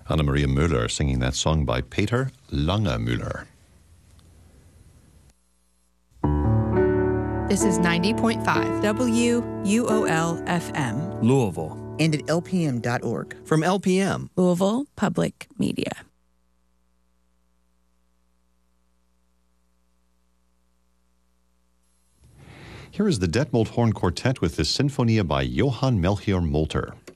Anna Maria Müller singing that song by Peter Langemüller. This is 90.5 WUOL-FM. Louisville. And at lpm.org. From LPM. Louisville Public Media. Here is the Detmold Horn Quartet with the Sinfonia by Johann Melchior Molter.